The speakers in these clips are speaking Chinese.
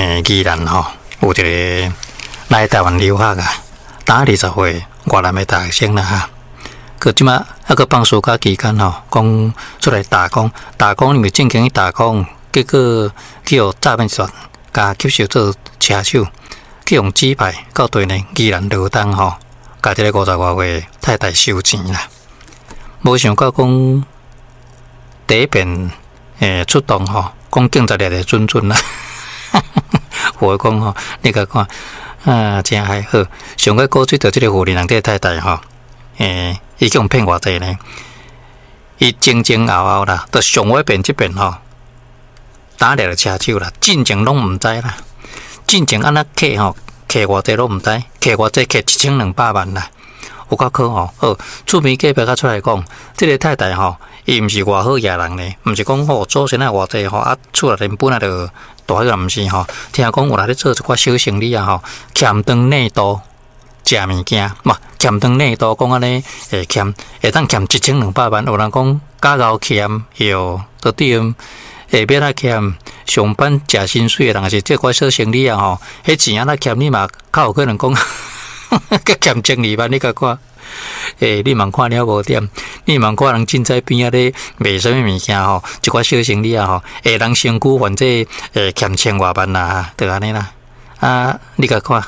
宜兰吼有一个来台湾留学啊，打20岁越南的大学生啦哈。佮即马个放暑假期间吼，讲出来打工，你咪正经去打工，结果去互诈骗集团甲吸收做车手，去用纸牌到对呢宜兰罗东吼，甲一个50多岁太太收钱啦。无想到讲第一遍出动吼，讲警察来准啦。我讲吼，你甲看真还好，上个过去着即个富人人的太太吼，伊共骗偌济呢？伊前前后后啦，到上尾遍即遍吼，打掠了车手啦，进前拢毋知啦，进前安那客吼，客偌济拢毋知，客偌济，客1200万啦。有够可吼，厝边隔壁甲出来讲，即个太太吼，伊毋是偌好野人呢，毋是讲吼祖先啊偌济吼，啊厝内面本来就大个毋是吼，听讲有来咧做一寡小生意啊吼，欠当内都食物件，嘛欠当内都讲安尼欠，会当欠1200万，有人讲假熬欠，哟，都对，下边啊欠，上班食薪水的人是这寡小生意啊吼，迄钱啊那欠你嘛，较有可能讲。佮欠12万，你甲看，你茫看了无点？你茫看人凊彩边仔咧卖啥物物件吼？一寡小生意啊吼，人身躯反正欠1000多万啦，就安尼啦。啊，你甲看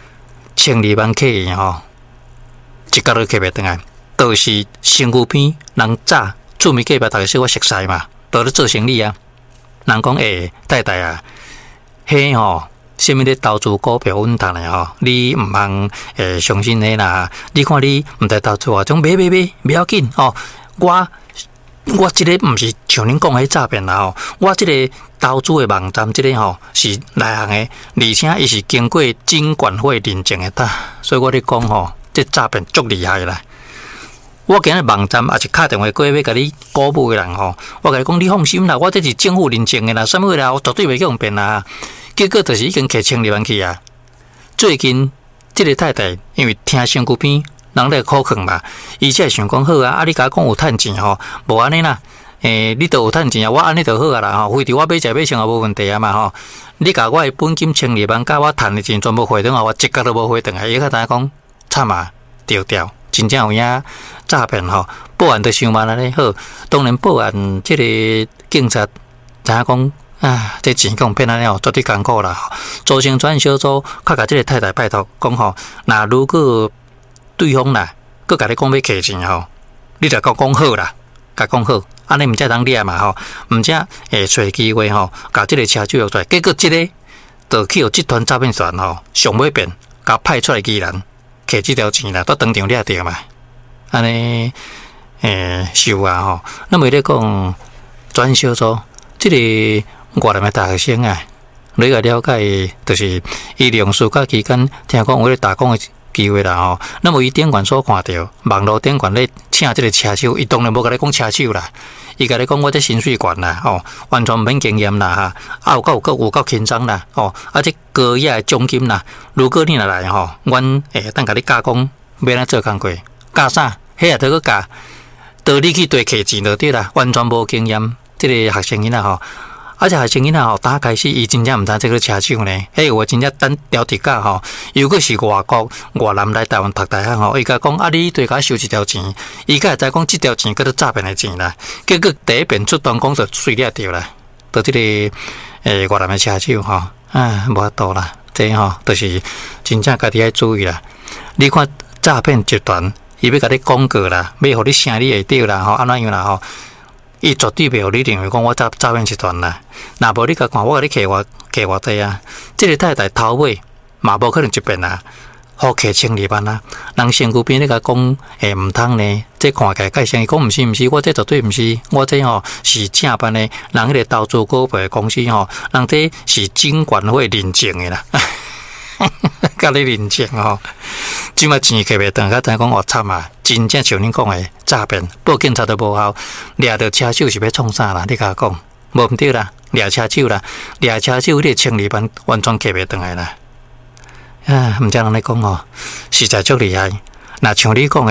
，12万客人吼，一角都客袂转来，都是身躯边人早厝边隔壁大家说我熟悉嘛，都咧做生意啊。人讲太太啊，迄吼。什么咧投资股票稳当的吼？你毋通相信迄啦。你看你毋知投资啊，种买不要紧哦。我即个毋是像恁讲迄诈骗啦吼。我即个投资的网站，即个吼是内行的，而且伊是经过金管会认证的呾。所以我咧讲吼，这诈骗足厉害啦。我今日网站也是打电话过要甲你鼓舞的人吼，我甲你讲，你放心啦，我这是政府认证的啦，啥物啦，我绝对袂去用骗啦。结果就是已经摕12万去啊！最近这个太太因为听身躯边人咧苦劝嘛，伊才想讲好啊！你甲我讲有趁钱吼，无安尼啦，你都有趁钱啊，我安尼就好啊啦吼，非得我买食买穿也无问题啊嘛吼。你甲我的本金12万，甲我趁的钱全部汇转啊，我一角都无汇转来。伊甲大家讲惨啊，掉，真正有影诈骗吼，报案都伤慢安尼好。当然报案这个警察知影讲。这钱讲骗安尼吼，绝对艰苦啦。周星转小组，较甲即个太太拜托讲吼，那如果对方啦，佮甲你讲要摕钱吼，你就讲好啦，甲讲好，安尼毋则通掠嘛吼，毋则找机会吼，甲即个车手约出来，结果即个就去互集团诈骗集团吼，上尾边甲派出来机人摕即条钱啦，都当场掠着嘛，安尼收啊吼。那么咧讲转小组，即个。越南的大学生啊，你个了解，就是伊利用暑假期间，听讲有咧打工的机会啦吼。那么伊电管所看到，网络电管咧请即个车手，伊当然无甲你讲车手啦，伊甲你讲我这薪水悬啦，吼，完全免经验啦哈，有够轻松啦，哦，这高额的奖金啦，如果你若来吼，阮当甲你教讲要安做工课，教啥？迄也得去教，倒你去对客钱就对啦，完全无经验，即个学生囝仔吼。而且学生囝仔吼，打开始伊真正毋知这个车手呢。我真正等条直价吼，如果是外国越南来台湾读大学吼，伊甲讲你对甲收一条钱，伊甲会知讲即条钱叫做诈骗的钱啦。结果第一遍出动讲就碎了掉啦，到即个越南的车手吼，无法度啦，这吼就是真正家己要注意啦。你看诈骗集团，伊要甲你广告啦，要互你声你会着啦，吼安怎样啦吼。伊绝对袂互你认为讲我诈骗集团啦，若无你甲看我甲你摕偌济啊？即个太太头尾嘛无可能一遍啊，好摕12万啊！人身躯边你甲讲毋通呢？这看起来介像伊讲毋是，我这绝对毋是，我这吼是正办的，人迄个投资股票公司吼，人这是金管会认证的啦。甲你认证吼，即马钱摕袂转，甲知讲我惨啊！真正像恁讲的诈骗，报警察都无效，掠到车手是要创啥啦？你甲我讲，无毋对啦，掠车手啦，掠车手你12万完全摕袂转来啦。毋知人咧讲吼，实在足厉害。若像你讲的，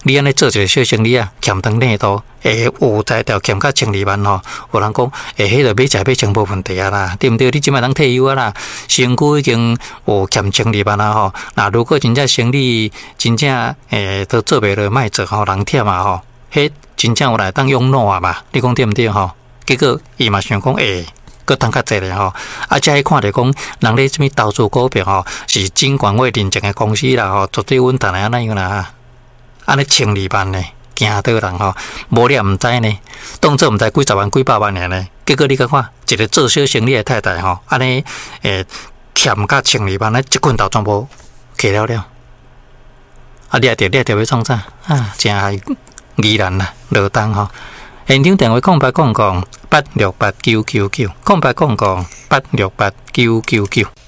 你安尼做一个小生意啊，欠长内度，有才调欠到120000吼，有人讲，迄个买成无问题啊啦，对毋对？你即摆通退休啊啦，身躯已经有欠120000啊吼。那如果真正生意真正都做袂落，卖做吼，人忝啊吼，迄真正有来当用脑啊嘛？你讲对毋对吼？结果伊嘛想讲，佫通较济咧吼，啊，才看着讲，人咧什物投资股票吼，是金管会认证的公司啦吼，绝对稳当的安尼样啦，安尼120000呢，惊倒人吼，无你也毋知呢，当做毋知几十万、几百万尔呢，结果你甲看，一个做小生意的太太吼，安尼欠甲120000，呢一棍头全部起了了，啊，你也着要创啥啊？真疑难啦，落单吼。现场电话0800868999，0800868999。